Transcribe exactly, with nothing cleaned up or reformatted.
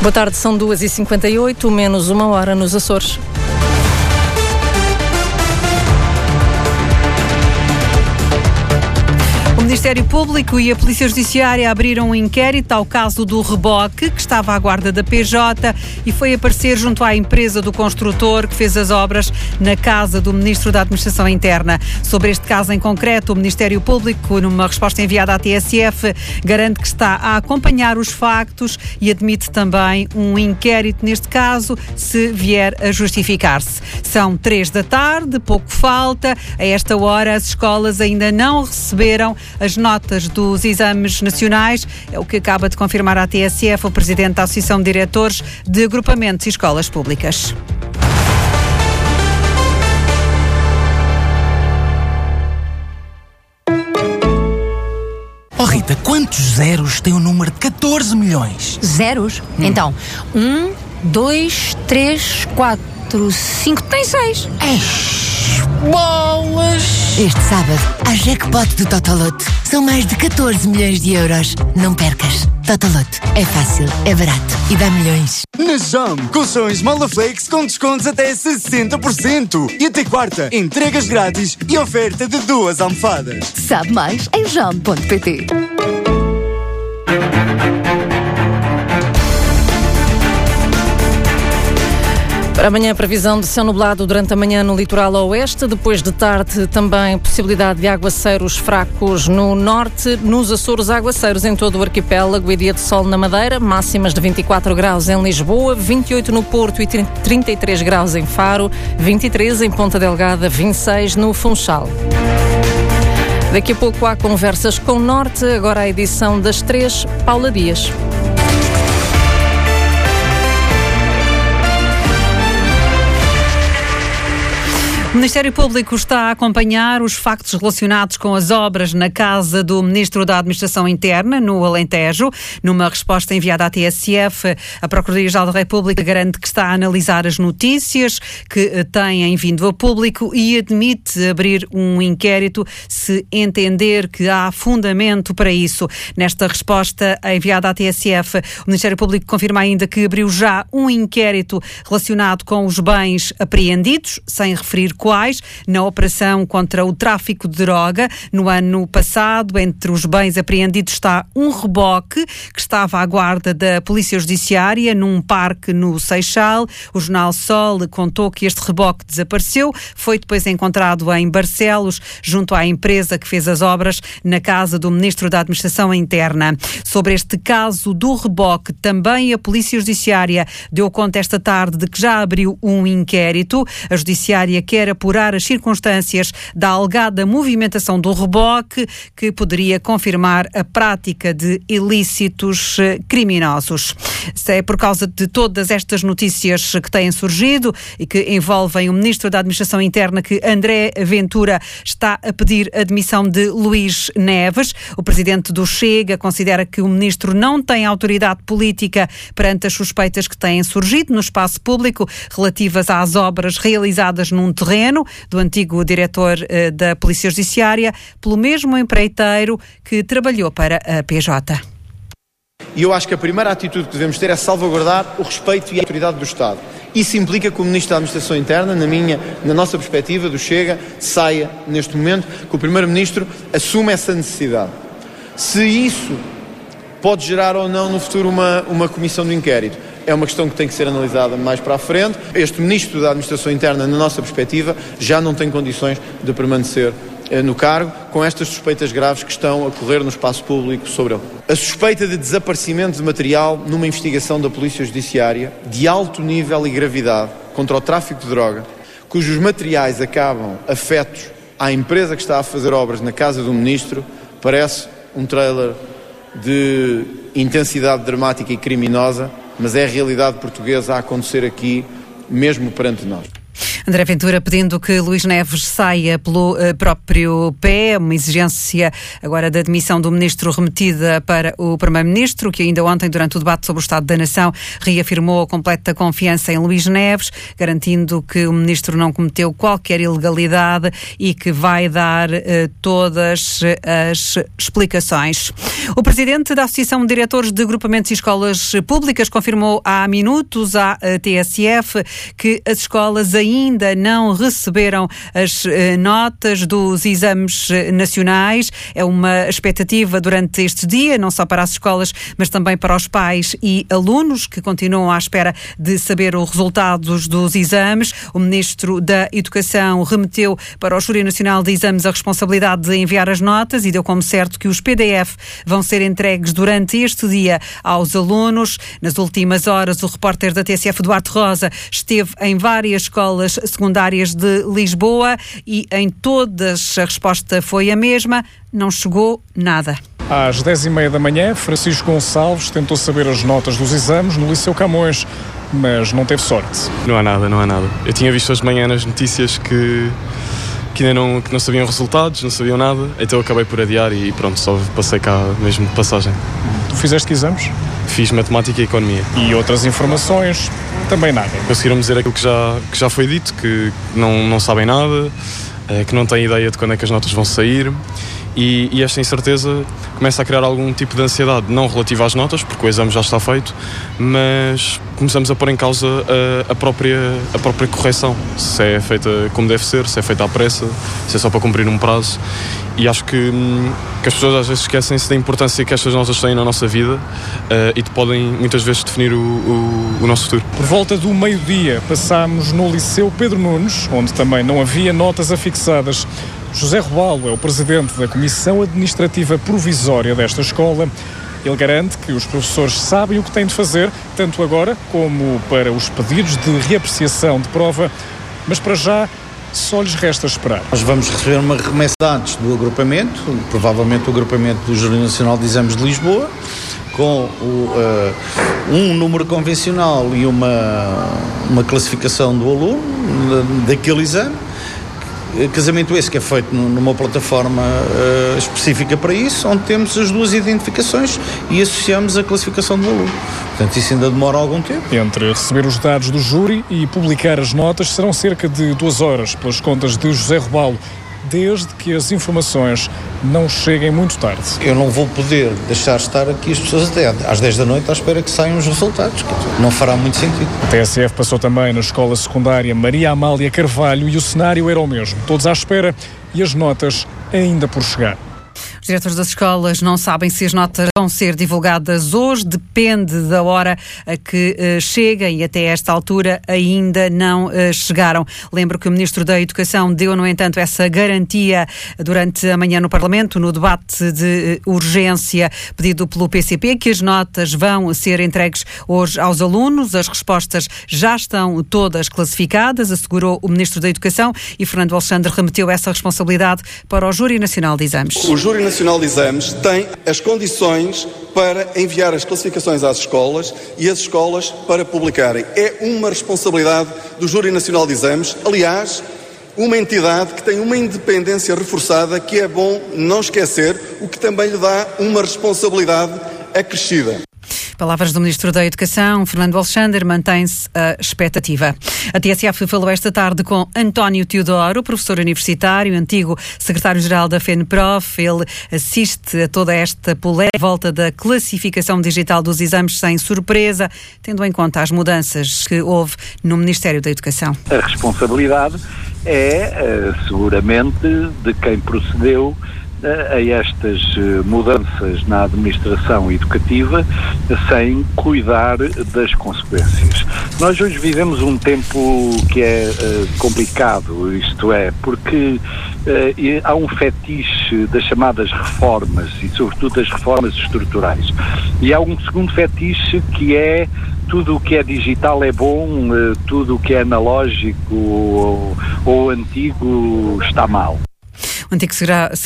Boa tarde, são duas e cinquenta e oito, menos uma hora nos Açores. O Ministério Público e a Polícia Judiciária abriram um inquérito ao caso do reboque, que estava à guarda da P J e foi aparecer junto à empresa do construtor que fez as obras na casa do Ministro da Administração Interna. Sobre este caso em concreto, o Ministério Público, numa resposta enviada à T S F, garante que está a acompanhar os factos e admite também um inquérito neste caso, se vier a justificar-se. São três da tarde, pouco falta. A esta hora, as escolas ainda não receberam as notas dos exames nacionais, é o que acaba de confirmar à T S F o Presidente da Associação de Diretores de Agrupamentos e Escolas Públicas. Oh Rita, quantos zeros tem o número de catorze milhões? Zeros? Hum. Então, um, dois, três, quatro, cinco, tem seis. Eish, bolas! Este sábado, há jackpot do Totoloto. São mais de catorze milhões de euros. Não percas. Totoloto. É fácil, é barato e dá milhões. Na Jam, colchões Molaflex com descontos até sessenta por cento. E até quarta, entregas grátis e oferta de duas almofadas. Sabe mais em jam ponto pt. Para amanhã, previsão de céu nublado durante a manhã no litoral oeste. Depois de tarde, também possibilidade de aguaceiros fracos no norte. Nos Açores, aguaceiros em todo o arquipélago e dia de sol na Madeira. Máximas de vinte e quatro graus em Lisboa, vinte e oito no Porto e trinta e três graus em Faro, vinte e três em Ponta Delgada, vinte e seis no Funchal. Daqui a pouco há conversas com o Norte. Agora a edição das três, Paula Dias. O Ministério Público está a acompanhar os factos relacionados com as obras na casa do Ministro da Administração Interna, no Alentejo. Numa resposta enviada à T S F, a Procuradoria-Geral da República garante que está a analisar as notícias que têm vindo a público e admite abrir um inquérito se entender que há fundamento para isso. Nesta resposta enviada à T S F, o Ministério Público confirma ainda que abriu já um inquérito relacionado com os bens apreendidos, sem referir quais, na operação contra o tráfico de droga. No ano passado, entre os bens apreendidos está um reboque que estava à guarda da Polícia Judiciária num parque no Seixal. O jornal Sol contou que este reboque desapareceu, foi depois encontrado em Barcelos, junto à empresa que fez as obras na casa do Ministro da Administração Interna. Sobre este caso do reboque, também a Polícia Judiciária deu conta esta tarde de que já abriu um inquérito. A Judiciária quer apurar as circunstâncias da alegada movimentação do reboque, que poderia confirmar a prática de ilícitos criminosos. É por causa de todas estas notícias que têm surgido e que envolvem o Ministro da Administração Interna que André Ventura está a pedir a demissão de Luís Neves. O Presidente do Chega considera que o Ministro não tem autoridade política perante as suspeitas que têm surgido no espaço público relativas às obras realizadas num terreno do antigo diretor uh, da Polícia Judiciária, pelo mesmo empreiteiro que trabalhou para a P J. E eu acho que a primeira atitude que devemos ter é salvaguardar o respeito e a autoridade do Estado. Isso implica que o Ministro da Administração Interna, na minha, na nossa perspectiva do Chega, saia neste momento, que o Primeiro-Ministro assuma essa necessidade. Se isso pode gerar ou não no futuro uma, uma comissão de inquérito, é uma questão que tem que ser analisada mais para a frente. Este Ministro da Administração Interna, na nossa perspectiva, já não tem condições de permanecer eh, no cargo, com estas suspeitas graves que estão a correr no espaço público sobre ele. A suspeita de desaparecimento de material numa investigação da Polícia Judiciária de alto nível e gravidade contra o tráfico de droga, cujos materiais acabam afetos à empresa que está a fazer obras na casa do Ministro, parece um trailer de intensidade dramática e criminosa, mas é a realidade portuguesa a acontecer aqui, mesmo perante nós. André Ventura pedindo que Luís Neves saia pelo uh, próprio pé, uma exigência agora da demissão do ministro remetida para o primeiro-ministro, que ainda ontem, durante o debate sobre o Estado da Nação, reafirmou a completa confiança em Luís Neves, garantindo que o ministro não cometeu qualquer ilegalidade e que vai dar uh, todas as explicações. O presidente da Associação de Diretores de Agrupamentos e Escolas Públicas confirmou há minutos à T S F que as escolas ainda não receberam as eh, notas dos exames nacionais. É uma expectativa durante este dia, não só para as escolas, mas também para os pais e alunos que continuam à espera de saber os resultados dos exames. O Ministro da Educação remeteu para o Júri Nacional de Exames a responsabilidade de enviar as notas e deu como certo que os P D F vão ser entregues durante este dia aos alunos. Nas últimas horas, o repórter da T S F, Duarte Rosa, esteve em várias escolas secundárias de Lisboa e em todas a resposta foi a mesma: não chegou nada. Às dez e meia da manhã, Francisco Gonçalves tentou saber as notas dos exames no Liceu Camões, mas não teve sorte. Não há nada, não há nada. Eu tinha visto hoje de manhã nas notícias que, que ainda não, que não sabiam resultados, não sabiam nada, então eu acabei por adiar e pronto, só passei cá mesmo de passagem. Tu fizeste que exames? Fiz Matemática e Economia. E outras informações? Também nada. Conseguiram dizer aquilo que já, que já foi dito, que não, não sabem nada, que não têm ideia de quando é que as notas vão sair. E, e esta incerteza começa a criar algum tipo de ansiedade, não relativa às notas, porque o exame já está feito, mas começamos a pôr em causa a, a, própria, a própria correção, se é feita como deve ser, se é feita à pressa, se é só para cumprir um prazo. E acho que, que as pessoas às vezes esquecem-se da importância que estas notas têm na nossa vida uh, e que podem muitas vezes definir o, o, o nosso futuro. Por volta do meio-dia passámos no Liceu Pedro Nunes, onde também não havia notas afixadas. José Robalo é o presidente da Comissão Administrativa Provisória desta escola. Ele garante que os professores sabem o que têm de fazer, tanto agora como para os pedidos de reapreciação de prova, mas para já só lhes resta esperar. Nós vamos receber uma remessa de dados do agrupamento, provavelmente o agrupamento do Júri Nacional de Exames de Lisboa, com o, uh, um número convencional e uma, uma classificação do aluno daquele exame. Casamento esse que é feito numa plataforma uh, específica para isso, onde temos as duas identificações e associamos a classificação do aluno. Portanto, isso ainda demora algum tempo. Entre receber os dados do júri e publicar as notas serão cerca de duas horas, pelas contas de José Robalo, desde que as informações não cheguem muito tarde. Eu não vou poder deixar estar aqui as pessoas até às dez da noite à espera que saiam os resultados. Não fará muito sentido. A T S F passou também na escola secundária Maria Amália Carvalho e o cenário era o mesmo. Todos à espera e as notas ainda por chegar. Os diretores das escolas não sabem se as notas vão ser divulgadas hoje, depende da hora a que uh, cheguem e até esta altura ainda não uh, chegaram. Lembro que o Ministro da Educação deu, no entanto, essa garantia durante a manhã no Parlamento, no debate de uh, urgência pedido pelo P C P, que as notas vão ser entregues hoje aos alunos. As respostas já estão todas classificadas, assegurou o Ministro da Educação, e Fernando Alexandre remeteu essa responsabilidade para o Júri Nacional de Exames. O Júri Nacional de Exames tem as condições para enviar as classificações às escolas e as escolas para publicarem. É uma responsabilidade do Júri Nacional de Exames, aliás, uma entidade que tem uma independência reforçada, que é bom não esquecer, o que também lhe dá uma responsabilidade acrescida. Palavras do Ministro da Educação, Fernando Alexandre, mantém-se a expectativa. A T S F falou esta tarde com António Teodoro, professor universitário, antigo secretário-geral da FENPROF. Ele assiste a toda esta polémica volta da classificação digital dos exames sem surpresa, tendo em conta as mudanças que houve no Ministério da Educação. A responsabilidade é, seguramente, de quem procedeu a estas mudanças na administração educativa sem cuidar das consequências. Nós hoje vivemos um tempo que é uh, complicado, isto é, porque uh, há um fetiche das chamadas reformas e sobretudo das reformas estruturais. E há um segundo fetiche que é tudo o que é digital é bom, uh, tudo o que é analógico ou, ou antigo está mal. O antigo